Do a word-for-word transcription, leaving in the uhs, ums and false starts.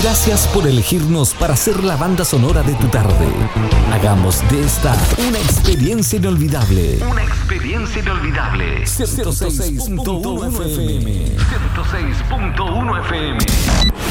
Gracias por elegirnos para ser la banda sonora de tu tarde. Hagamos de esta una experiencia inolvidable. Una experiencia inolvidable. ciento seis punto uno F M. ciento seis punto uno F M.